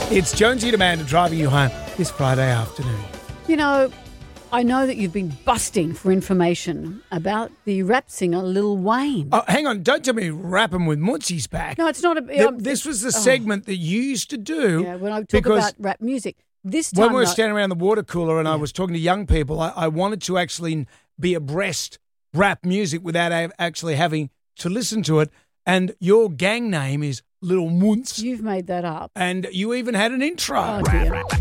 It's Jonesy and Amanda driving you home this Friday afternoon. You know, I know that you've been busting for information about the rap singer Lil Wayne. Oh, hang on. Don't tell me rapping with Mootsy's back. No, it's not This was the segment that you used to do. Yeah, when I talk about rap music. This time, when we were standing around the water cooler and I was talking to young people, I wanted to actually be abreast rap music without actually having to listen to it. And your gang name is Little Moons. You've made that up. And you even had an intro. Oh, dear.